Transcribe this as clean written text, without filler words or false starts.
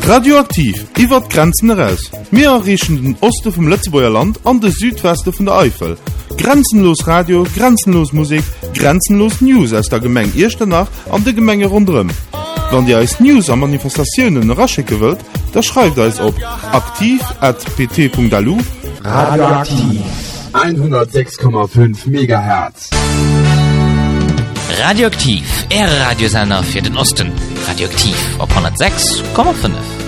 Radioaktiv, iwwer Grenzen heraus. Meer errechen den Oste vom Lützeburger Land an de Südweste von der Eifel. Grenzenlos Radio, grenzenlos Musik, grenzenlos News aus der Gemeng Irstenach an de Gemenge rundrum. Wenn ihr als News an Manifestationen raschicken wollt, da schreibt euch op aktiv@pt.lu. Radioaktiv 106,5 MHz. Radioaktiv, Radiosender für den Osten. Radioaktiv auf 106,5.